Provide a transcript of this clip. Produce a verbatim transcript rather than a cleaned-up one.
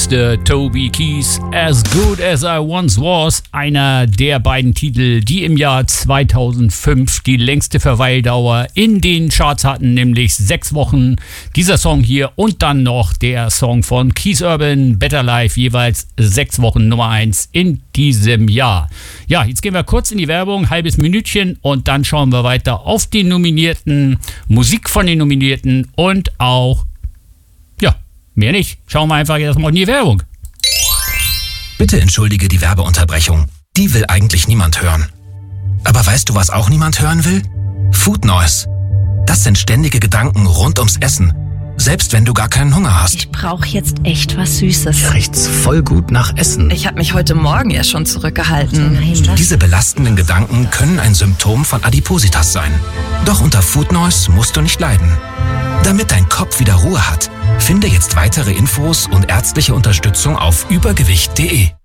Mister Toby Keith, As Good As I Once Was, einer der beiden Titel, die im Jahr zweitausendfünf die längste Verweildauer in den Charts hatten, nämlich sechs Wochen. Dieser Song hier und dann noch der Song von Keith Urban, Better Life, jeweils sechs Wochen Nummer eins in diesem Jahr. Ja, jetzt gehen wir kurz in die Werbung, halbes Minütchen und dann schauen wir weiter auf die Nominierten, Musik von den Nominierten und auch, ja, mehr nicht. Schauen wir einfach erstmal in die Werbung. Bitte entschuldige die Werbeunterbrechung. Die will eigentlich niemand hören. Aber weißt du, was auch niemand hören will? Food Noise. Das sind ständige Gedanken rund ums Essen. Selbst wenn du gar keinen Hunger hast. Ich brauche jetzt echt was Süßes. Hier riecht's voll gut nach Essen. Ich habe mich heute Morgen ja schon zurückgehalten. Nein, Diese belastenden Gedanken können ein Symptom von Adipositas sein. Doch unter Food Noise musst du nicht leiden. Damit dein Kopf wieder Ruhe hat, finde jetzt weitere Infos und ärztliche Unterstützung auf übergewicht punkt de.